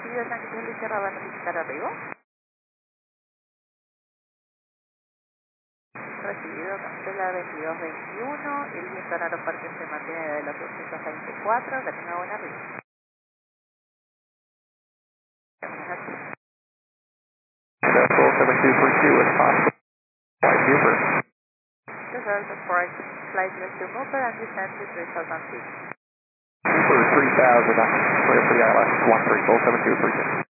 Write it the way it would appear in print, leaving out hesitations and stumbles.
Recibido San Cristóbal y Sierra, ¿va a notificar arriba? Recibido Castela 2221, el viento en aeroparque se mantiene de los 224, que tenga buena arriba. Full 7242 is possible. Flight Uber. Reserve the flight to Mooper and descend to 3000 feet. Uber 3000, clear for the ILS 13, full 7242.